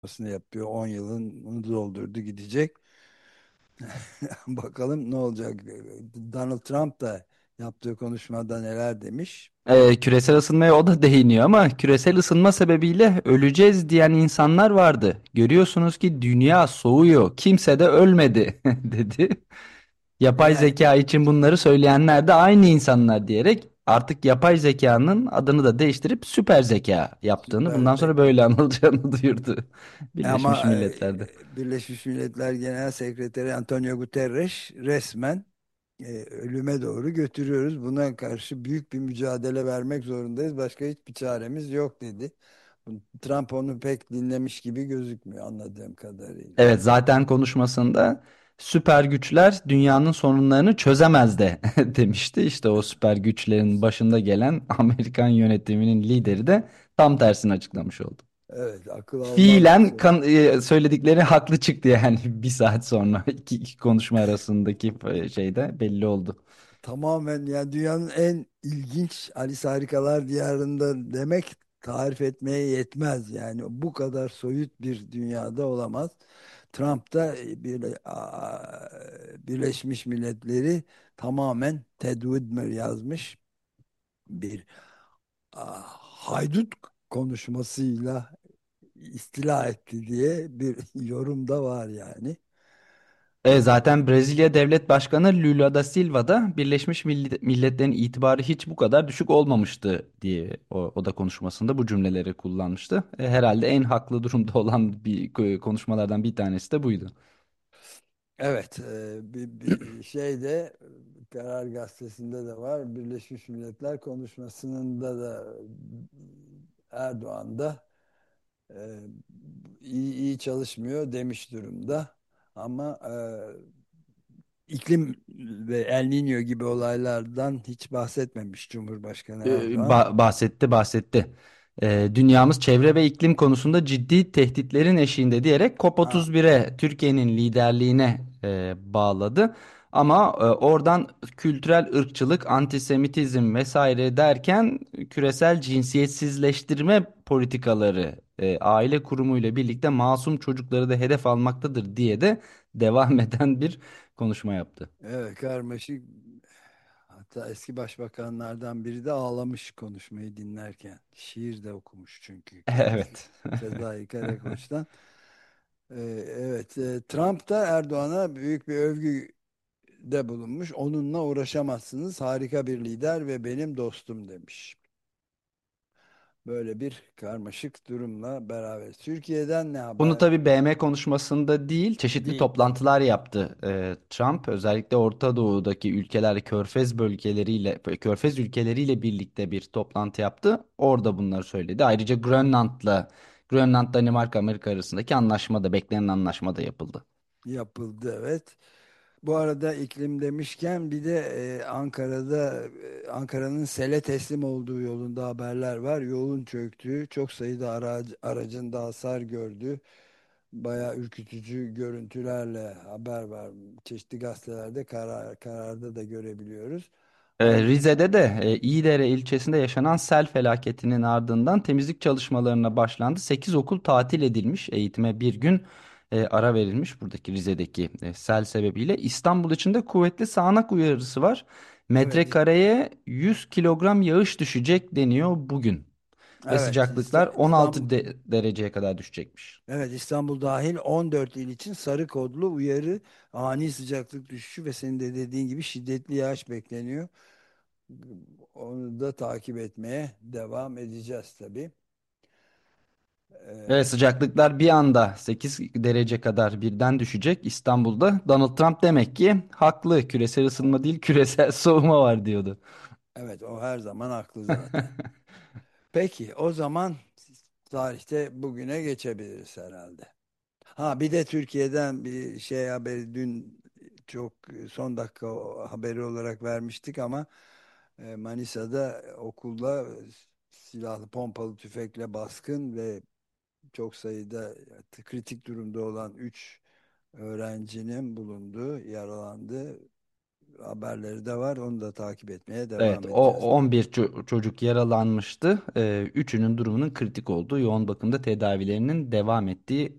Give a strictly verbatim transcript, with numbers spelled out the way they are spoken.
yapıyor. on yılını doldurdu gidecek. Bakalım ne olacak. Donald Trump da yaptığı konuşmada neler demiş. Ee, küresel ısınmaya o da değiniyor ama küresel ısınma sebebiyle öleceğiz diyen insanlar vardı. Görüyorsunuz ki dünya soğuyor. Kimse de ölmedi dedi. Yapay Yani zeka için bunları söyleyenler de aynı insanlar diyerek artık yapay zekanın adını da değiştirip süper zeka yaptığını, süper bundan sonra zeka. böyle anılacağını duyurdu Birleşmiş Ama Milletler'de. e, Birleşmiş Milletler Genel Sekreteri Antonio Guterres resmen e, ölüme doğru götürüyoruz. Buna karşı büyük bir mücadele vermek zorundayız. Başka hiçbir çaremiz yok dedi. Bu- Trump onu pek dinlemiş gibi gözükmüyor anladığım kadarıyla. Evet, zaten konuşmasında süper güçler dünyanın sorunlarını çözemez de demişti. İşte o süper güçlerin başında gelen Amerikan yönetiminin lideri de tam tersini açıklamış oldu. Evet, akıl almaz bir Fiilen şey. kan- e, söyledikleri haklı çıktı yani bir saat sonra iki, iki konuşma arasındaki e, şeyde belli oldu. Tamamen yani dünyanın en ilginç Alice Harikalar Diyarında demek tarif etmeye yetmez. Yani bu kadar soyut bir dünyada olamaz. Trump da e, bir, a- Birleşmiş Milletleri tamamen Ted Whitmer yazmış bir a, haydut konuşmasıyla istila etti diye bir yorum da var yani. E, zaten Brezilya Devlet Başkanı Lula da Silva da Birleşmiş Milli- Milletler'in itibarı hiç bu kadar düşük olmamıştı diye o, o da konuşmasında bu cümleleri kullanmıştı. E, herhalde en haklı durumda olan bir e, konuşmalardan bir tanesi de buydu. Evet, e, bir, bir şey de Karar Gazetesi'nde de var. Birleşmiş Milletler konuşmasında da Erdoğan da e, iyi, iyi çalışmıyor demiş durumda. Ama e, iklim ve El Niño gibi olaylardan hiç bahsetmemiş Cumhurbaşkanı E, Erdoğan. ba- bahsetti bahsetti. E, dünyamız çevre ve iklim konusunda ciddi tehditlerin eşiğinde diyerek Ha, C O P otuz bire Türkiye'nin liderliğine e, bağladı. Ama e, oradan kültürel ırkçılık, antisemitizm vesaire derken küresel cinsiyetsizleştirme politikaları e, aile kurumuyla birlikte masum çocukları da hedef almaktadır diye de devam eden bir konuşma yaptı. evet, karmaşık. Hatta eski başbakanlardan biri de ağlamış konuşmayı dinlerken. Şiir de okumuş çünkü kendisi. Evet. Sezai Karakoç'tan. Ee, evet, e, Trump da Erdoğan'a büyük bir övgüde bulunmuş. Onunla uğraşamazsınız. Harika bir lider ve benim dostum demiş. Böyle bir karmaşık durumla beraber. Türkiye'den ne Bunu haber? tabii B M konuşmasında değil, çeşitli Değil. toplantılar yaptı e, Trump. Özellikle Orta Doğu'daki ülkeler, Körfez bölgeleriyle, Körfez ülkeleriyle birlikte bir toplantı yaptı. Orada bunları söyledi. Ayrıca Grönland'la, Grönland, Danimarka, Amerika arasındaki anlaşma da, beklenen anlaşma da yapıldı. Yapıldı, evet. Bu arada iklim demişken bir de e, Ankara'da e, Ankara'nın sele teslim olduğu yolunda haberler var. Yolun çöktüğü, çok sayıda arac, aracın da hasar gördüğü bayağı ürkütücü görüntülerle haber var. Çeşitli gazetelerde karar, kararda da görebiliyoruz. Ee, Aynı Rize'de de e, İyidere ilçesinde yaşanan sel felaketinin ardından temizlik çalışmalarına başlandı. Sekiz okul tatil edilmiş. Eğitime bir gün e, ara verilmiş buradaki Rize'deki e, sel sebebiyle. İstanbul için de kuvvetli sağanak uyarısı var. evet, Metrekareye yüz kilogram yağış düşecek deniyor bugün. Ve evet, sıcaklıklar İsta- on altı İstanbul. de- dereceye kadar düşecekmiş. Evet, İstanbul dahil on dört il için sarı kodlu uyarı, ani sıcaklık düşüşü ve senin de dediğin gibi şiddetli yağış bekleniyor. Onu da takip etmeye devam edeceğiz tabii. Ve Ee, sıcaklıklar bir anda sekiz derece kadar birden düşecek İstanbul'da. Donald Trump demek ki haklı. Küresel ısınma değil, küresel soğuma var diyordu. evet, o her zaman haklı zaten. Peki o zaman tarihte bugüne geçebiliriz herhalde. Ha, bir de Türkiye'den bir şey haberi dün çok son dakika haberi olarak vermiştik ama e, Manisa'da okulda silahlı pompalı tüfekle baskın ve çok sayıda kritik durumda olan üç öğrencinin bulunduğu, yaralandığı haberleri de var. Onu da takip etmeye Evet, devam o edeceğiz. on bir ço- çocuk yaralanmıştı. Ee, üçünün durumunun kritik olduğu, yoğun bakımda tedavilerinin devam ettiği